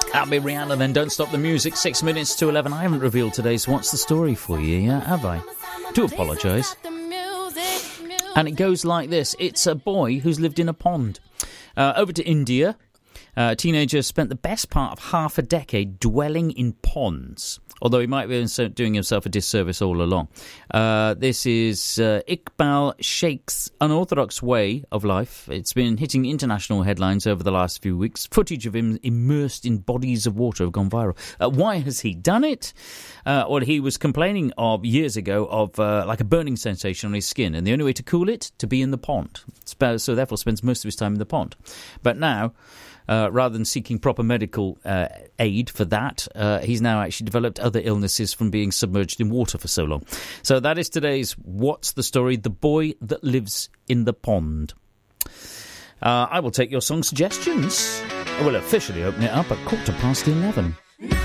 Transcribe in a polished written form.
That'll be Rihanna then. Don't stop the music. 6 minutes to 11. I haven't revealed today's What's the Story for you yet, have I? Do apologise. And it goes like this. It's a boy who's lived in a pond. Over to India. A teenager spent the best part of half a decade dwelling in ponds, although he might be doing himself a disservice all along. This is Iqbal Sheikh's unorthodox way of life. It's been hitting international headlines over the last few weeks. Footage of him immersed in bodies of water have gone viral. Why has he done it? Well, he was complaining of years ago of like a burning sensation on his skin, and the only way to cool it, to be in the pond. So therefore spends most of his time in the pond. But now, rather than seeking proper medical aid for that, he's now actually developed other illnesses from being submerged in water for so long. So that is today's What's the Story? The boy that lives in the pond. I will take your song suggestions. I will officially open it up at 11:15.